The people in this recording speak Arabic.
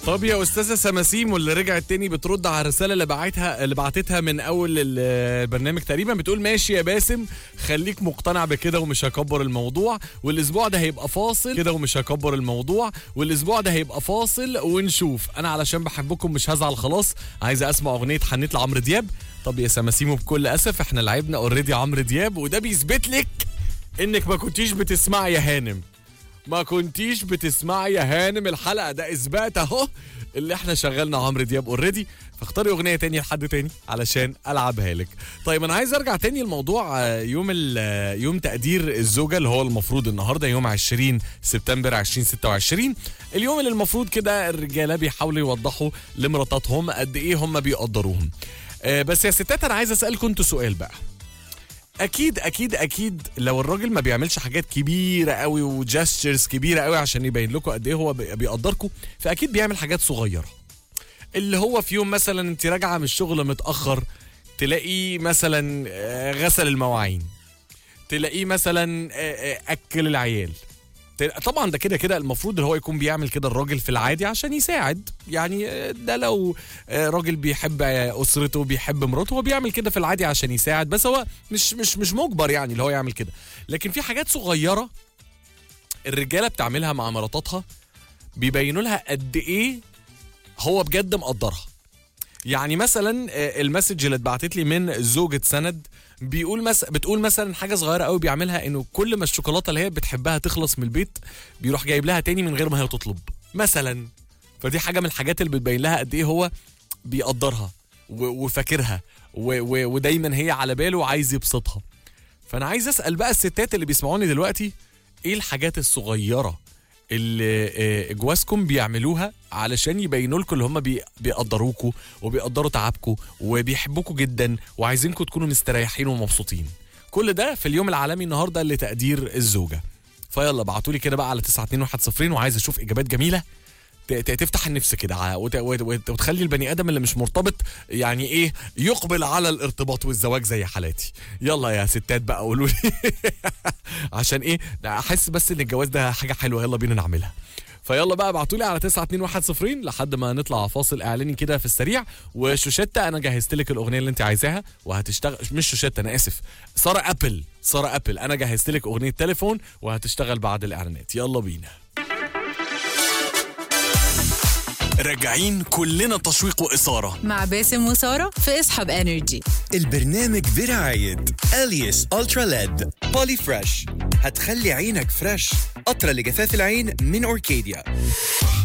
طب يا استاذه سماسيم، واللي رجعت تاني بترد على الرساله اللي بعتتها من اول البرنامج تقريبا، بتقول ماشي يا باسم، خليك مقتنع بكده ومش هكبر الموضوع، والاسبوع ده هيبقى فاصل كده ومش هكبر الموضوع، والاسبوع ده هيبقى فاصل ونشوف. انا علشان بحبكم مش هزعل خلاص، عايزه اسمع اغنيه حنيت لعمرو دياب. طب يا سماسيم بكل اسف احنا لعبنا اوريدي عمرو دياب، وده بيثبت لك انك ما كنتيش بتسمعي يا هانم، ما كنتيش بتسمعي يا هانم الحلقه، ده اثبات اهو اللي احنا شغلنا عمرو دياب اوريدي. فاختاري اغنيه تانية لحد تاني علشان العبها لك. طيب انا عايز ارجع تاني الموضوع يوم تقدير الزوجه اللي هو المفروض النهارده يوم 20 سبتمبر 2026، اليوم اللي المفروض كده الرجاله بيحاولوا يوضحوا لمراتاتهم قد ايه هم بيقدروهم. بس يا ستات انا عايز اسالكم انتوا سؤال بقى. اكيد اكيد اكيد لو الراجل ما بيعملش حاجات كبيره قوي وجستشرز كبيره قوي عشان يبين لكم قد ايه هو بيقدركم، فاكيد بيعمل حاجات صغيره. اللي هو في يوم مثلا انت راجعه من الشغل متاخر، تلاقيه مثلا غسل المواعين، تلاقيه مثلا اكل العيال. طبعا ده كده كده المفروض اللي هو يكون بيعمل كده الراجل في العادي عشان يساعد، يعني ده لو راجل بيحب اسرته بيحب مراته هو بيعمل كده في العادي عشان يساعد، بس هو مش مجبر يعني اللي هو يعمل كده. لكن في حاجات صغيره الرجاله بتعملها مع مراتاتها بيبينوا لها قد ايه هو بجد مقدرها. يعني مثلا المسج اللي اتبعتت لي من زوجة سند بتقول مثلا حاجه صغيره قوي بيعملها، انه كل ما الشوكولاته اللي هي بتحبها تخلص من البيت بيروح جايب لها تاني من غير ما هي تطلب مثلا. فدي حاجه من الحاجات اللي بتبين لها قد ايه هو بيقدرها وفاكرها ودايما هي على باله وعايز يبسطها. فانا عايز اسال بقى الستات اللي بيسمعوني دلوقتي، ايه الحاجات الصغيره اللي جوازكم بيعملوها علشان يبينوا لكم اللي هم بيقدروكوا وبيقدروا تعبكوا وبيحبوكوا جدا وعايزينكم تكونوا مستريحين ومبسوطين. كل ده في اليوم العالمي النهارده لتقدير الزوجه. فيلا ابعتولي كده بقى على 92110، وعايز اشوف اجابات جميله تفتح النفس كده وتخلي البني ادم اللي مش مرتبط يعني ايه يقبل على الارتباط والزواج زي حالاتي. يلا يا ستات بقى قولوا لي عشان ايه احس بس ان الجواز ده حاجه حلوه، يلا بينا نعملها. فيلا بقى ابعتولي على 92110 لحد ما نطلع فاصل اعلاني كده في السريع. وشوشتة انا جهزت لك الاغنيه اللي انت عايزاها وهتشتغل، مش شوشتة انا اسف، ساره ابل انا جهزت لك اغنيه تليفون وهتشتغل بعد الاعلانات. يلا بينا. راجعين كلنا تشويق وإثارة مع باسم وسارة في اصحاب انرجي. البرنامج برعاية أليس ألترا ليد بولي فريش، هتخلي عينك فريش، قطرة لجفاف العين من أوركيديا.